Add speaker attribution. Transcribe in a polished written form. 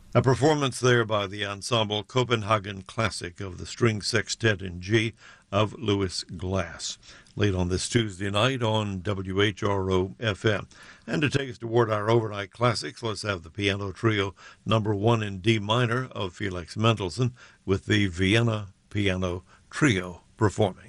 Speaker 1: A performance there by the ensemble Copenhagen Classic of the String Sextet in G of Louis Glass, late on this Tuesday night on WHRO FM. And to take us toward our overnight classics, let's have the piano trio number 1 in D minor of Felix Mendelssohn with the Vienna Piano Trio performing.